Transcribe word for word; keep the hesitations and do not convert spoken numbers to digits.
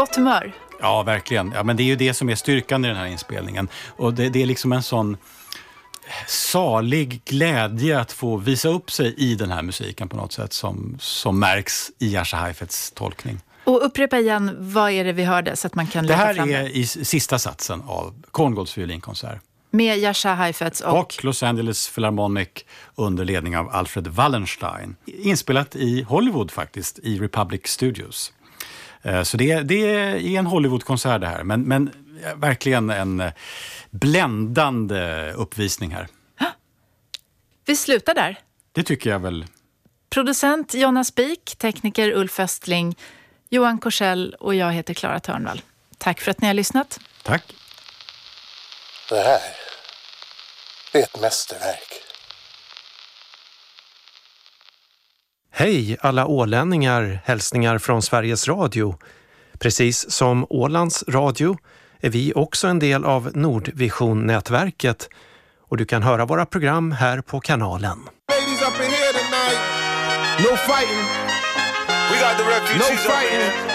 Gott humör. Ja, verkligen. Ja, men det är ju det som är styrkan i den här inspelningen. Och det, det är liksom en sån salig glädje att få visa upp sig i den här musiken på något sätt som, som märks i Jascha Heifetz tolkning. Och upprepa igen, vad är det vi hörde så att man kan det leta här fram det? är i sista satsen av Korngolds violinkonsert. Med Jascha Heifetz och... och Los Angeles Philharmonic under ledning av Alfred Wallenstein. Inspelat i Hollywood faktiskt, i Republic Studios. Så det, det är en Hollywood-konsert det här, men, men verkligen en bländande uppvisning här. Vi slutar där. Det tycker jag väl. Producent Jonna Spik, tekniker Ulf Östling, Johan Korsell och jag heter Clara Törnvall. Tack för att ni har lyssnat. Tack. Det här är ett mästerverk. Hej alla ålänningar, hälsningar från Sveriges Radio. Precis som Ålands Radio är vi också en del av Nordvision-nätverket och du kan höra våra program här på kanalen. Ladies up in here tonight. No fighting. We got the refugees. No fighting.